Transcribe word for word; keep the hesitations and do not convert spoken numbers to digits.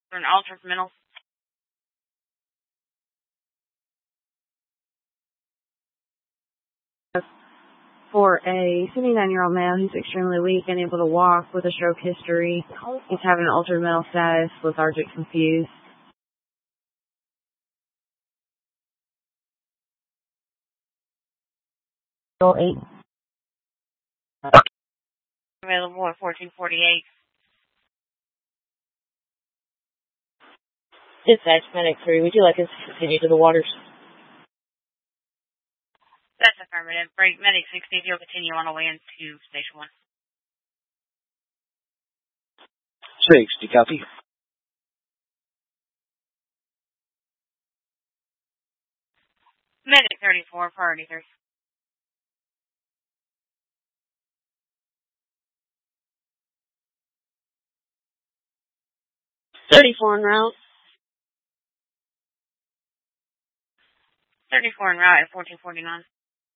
For an altered mental. For a seventy-nine-year-old male who's extremely weak, unable to walk, with a stroke history. He's having an altered mental status, lethargic, confused. eight. Available at fourteen forty-eight. Dispatch Medic three, would you like us to continue to the waters? That's affirmative. Break Medic sixty, you'll continue on the way into Station one. sixty, copy. Medic thirty-four, priority three. thirty-four en route. thirty-four en route at fourteen forty-nine.